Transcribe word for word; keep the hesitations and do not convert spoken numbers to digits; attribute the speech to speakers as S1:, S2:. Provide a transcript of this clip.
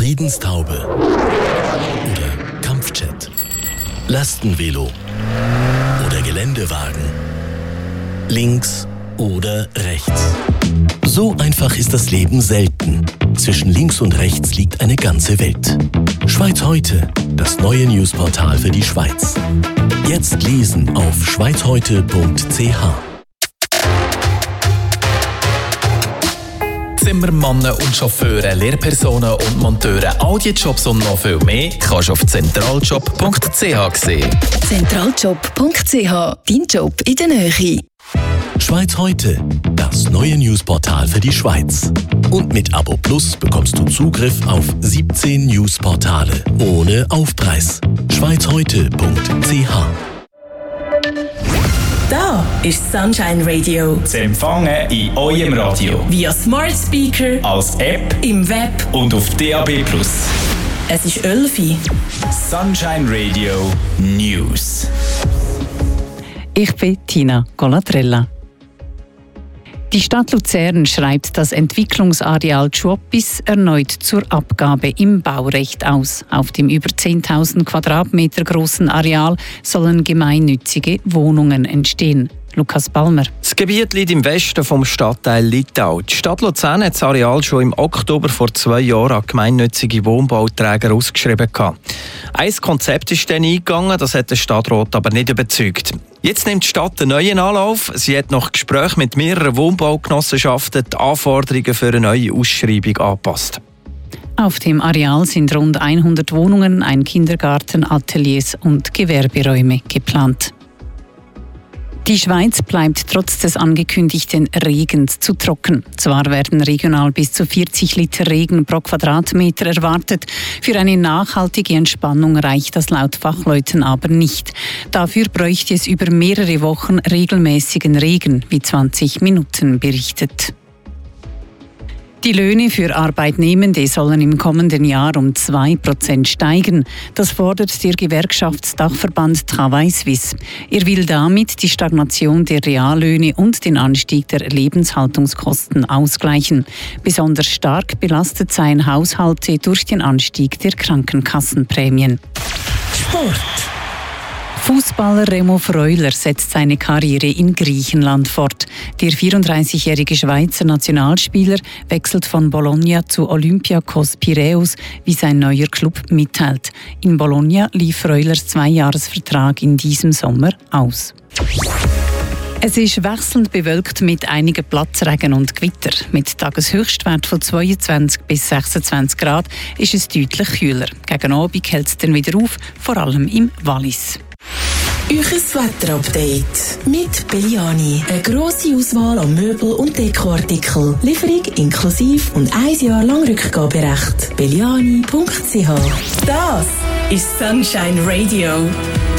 S1: Friedenstaube oder Kampfjet, Lastenvelo oder Geländewagen, links oder rechts. So einfach ist das Leben selten. Zwischen links und rechts liegt eine ganze Welt. Schweiz heute, das neue Newsportal für die Schweiz. Jetzt lesen auf schweiz heute punkt c h.
S2: Zimmermannen und Chauffeure, Lehrpersonen und Monteure, all die Jobs und noch viel mehr kannst du auf zentraljob punkt c h sehen.
S3: zentraljob punkt c h, dein Job in der Nähe.
S1: Schweiz heute, das neue Newsportal für die Schweiz. Und mit Abo Plus bekommst du Zugriff auf siebzehn Newsportale ohne Aufpreis. schweiz heute punkt c h.
S3: Da ist Sunshine Radio.
S4: Zu empfangen in eurem Radio.
S3: Via Smart Speaker,
S4: als App,
S3: im Web
S4: und auf D A B plus.
S3: Es ist Elfi.
S4: Sunshine Radio News.
S5: Ich bin Tina Colatrella. Die Stadt Luzern schreibt das Entwicklungsareal Tschuoppis erneut zur Abgabe im Baurecht aus. Auf dem über zehntausend Quadratmeter großen Areal sollen gemeinnützige Wohnungen entstehen. Lukas Balmer.
S6: Das Gebiet liegt im Westen vom Stadtteil Littau. Die Stadt Luzern hat das Areal schon im Oktober vor zwei Jahren an gemeinnützige Wohnbauträger ausgeschrieben. Ein Konzept ist dann eingegangen, das hat der Stadtrat aber nicht überzeugt. Jetzt nimmt die Stadt einen neuen Anlauf. Sie hat nach Gesprächen mit mehreren Wohnbaugenossenschaften die Anforderungen für eine neue Ausschreibung angepasst.
S5: Auf dem Areal sind rund hundert Wohnungen, ein Kindergarten, Ateliers und Gewerberäume geplant. Die Schweiz bleibt trotz des angekündigten Regens zu trocken. Zwar werden regional bis zu vierzig Liter Regen pro Quadratmeter erwartet. Für eine nachhaltige Entspannung reicht das laut Fachleuten aber nicht. Dafür bräuchte es über mehrere Wochen regelmäßigen Regen, wie zwanzig Minuten berichtet. Die Löhne für Arbeitnehmende sollen im kommenden Jahr um zwei Prozent steigen. Das fordert der Gewerkschaftsdachverband Travail Suisse. Er will damit die Stagnation der Reallöhne und den Anstieg der Lebenshaltungskosten ausgleichen. Besonders stark belastet seien Haushalte durch den Anstieg der Krankenkassenprämien.
S3: Sport.
S5: Fußballer Remo Freuler setzt seine Karriere in Griechenland fort. Der vierunddreißigjährige Schweizer Nationalspieler wechselt von Bologna zu Olympiakos Piräus, wie sein neuer Club mitteilt. In Bologna lief Freulers Zweijahresvertrag in diesem Sommer aus. Es ist wechselnd bewölkt mit einigen Platzregen und Gewitter. Mit Tageshöchstwert von zweiundzwanzig bis sechsundzwanzig Grad ist es deutlich kühler. Gegen Abend hält es dann wieder auf, vor allem im Wallis.
S3: Euches Wetterupdate mit Belliani. Eine grosse Auswahl an Möbel- und Dekoartikel. Lieferung inklusive und ein Jahr lang Rückgaberecht. belliani punkt c h. Das ist Sunshine Radio.